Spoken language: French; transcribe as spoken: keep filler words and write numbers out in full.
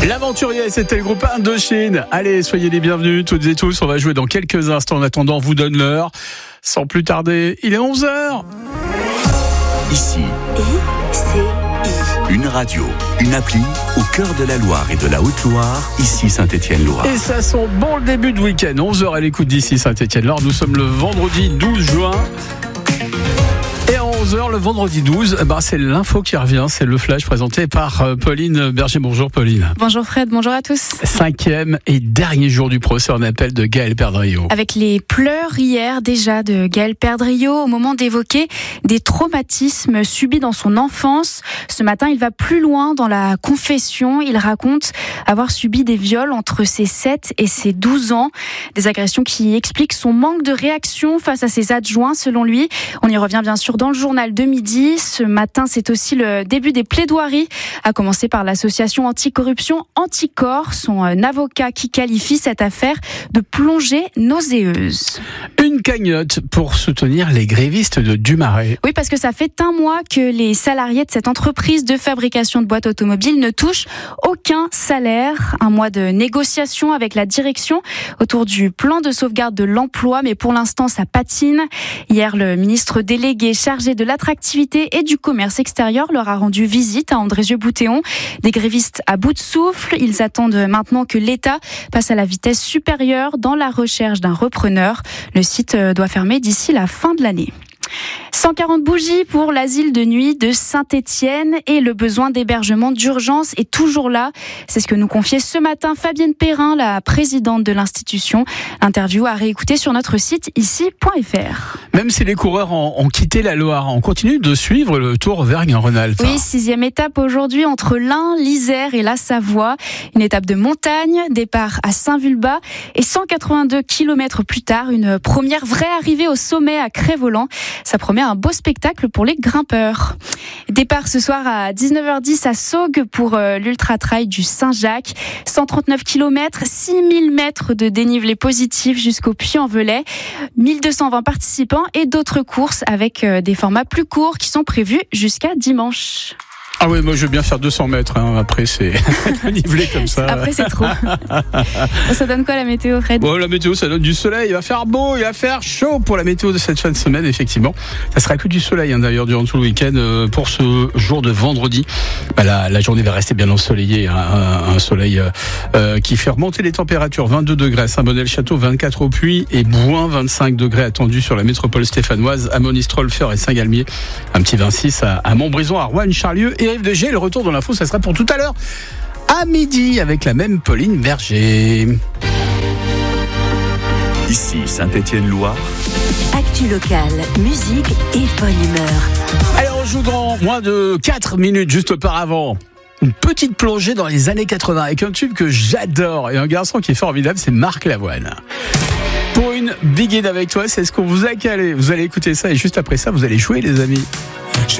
L'aventurier, c'était le groupe Indochine. Allez, soyez les bienvenus toutes et tous. On va jouer dans quelques instants. En attendant, on vous donne l'heure. Sans plus tarder, il est onze heures. Ici, I C I. une radio, une appli au cœur de la Loire et de la Haute-Loire. Ici Saint-Étienne-Loire. Et ça sent bon le début de week-end. onze heures à l'écoute d'ici Saint-Étienne-Loire. Nous sommes le vendredi douze juin. Et à onze heures, le vendredi douze, bah c'est l'info qui revient, c'est le flash présenté par Pauline Berger. Bonjour Pauline. Bonjour Fred, bonjour à tous. Cinquième et dernier jour du procès en appel de Gaël Perdriau. Avec les pleurs hier déjà de Gaël Perdriau au moment d'évoquer des traumatismes subis dans son enfance. Ce matin, il va plus loin dans la confession. Il raconte avoir subi des viols entre ses sept et ses douze ans. Des agressions qui expliquent son manque de réaction face à ses adjoints, selon lui. On y revient bien sûr dans le journal de midi. Ce matin, c'est aussi le début des plaidoiries, à commencer par l'association anticorruption Anticor, son avocat qui qualifie cette affaire de plongée nauséeuse. Une cagnotte pour soutenir les grévistes de Dumaret. Oui, parce que ça fait un mois que les salariés de cette entreprise de fabrication de boîtes automobiles ne touchent aucun salaire. Un mois de négociation avec la direction autour du plan de sauvegarde de l'emploi, mais pour l'instant, ça patine. Hier, le ministre délégué chargé de l'attractivité et du commerce extérieur leur a rendu visite à Andrézieux-Boutéon. Des grévistes à bout de souffle, ils attendent maintenant que l'État passe à la vitesse supérieure dans la recherche d'un repreneur. Le site doit fermer d'ici la fin de l'année. cent quarante bougies pour l'asile de nuit de Saint-Étienne et le besoin d'hébergement d'urgence est toujours là. C'est ce que nous confiait ce matin Fabienne Perrin, la présidente de l'institution. Interview à réécouter sur notre site ici point f r. Même si les coureurs ont, ont quitté la Loire, on continue de suivre le Tour Auvergne-Rhône-Alpes. Oui, sixième étape aujourd'hui entre l'Ain, l'Isère et la Savoie. Une étape de montagne, départ à Saint-Vulbas et cent quatre-vingt-deux kilomètres plus tard, une première vraie arrivée au sommet à Crest-Voland. Ça promet un beau spectacle pour les grimpeurs. Départ ce soir à dix-neuf heures dix à Saugues pour euh, l'ultra-trail du Saint-Jacques. cent trente-neuf kilomètres, six mille mètres de dénivelé positif jusqu'au Puy-en-Velay. mille deux cent vingt participants et d'autres courses avec euh, des formats plus courts qui sont prévus jusqu'à dimanche. Ah oui, moi je veux bien faire deux cents mètres, hein. Après c'est nivelé comme ça. Après c'est trop. Ça donne quoi la météo, Fred ? Bon, la météo ça donne du soleil, il va faire beau, il va faire chaud pour la météo de cette fin de semaine, effectivement. Ça sera que du soleil hein, d'ailleurs durant tout le week-end euh, pour ce jour de vendredi. Bah, la, la journée va rester bien ensoleillée, hein, un, un soleil euh, qui fait remonter les températures. vingt-deux degrés à Saint-Bonnet-le-Château, vingt-quatre au Puy et Bouin, vingt-cinq degrés attendus sur la métropole stéphanoise, à Monistrol, Feur et Saint-Galmier. Un petit vingt-six à, à Montbrison, à Rouen, Charlieu et Rive de G. Le retour de l'info, ça sera pour tout à l'heure à midi avec la même Pauline Berger. Ici Saint-Étienne-Loire. Actu locale, musique et bonne humeur. Allez, on joue dans moins de quatre minutes juste auparavant. Une petite plongée dans les années quatre-vingts avec un tube que j'adore et un garçon qui est formidable, c'est Marc Lavoine. Pour une Big Hit avec toi, c'est ce qu'on vous a calé. Vous allez écouter ça et juste après ça, vous allez jouer les amis.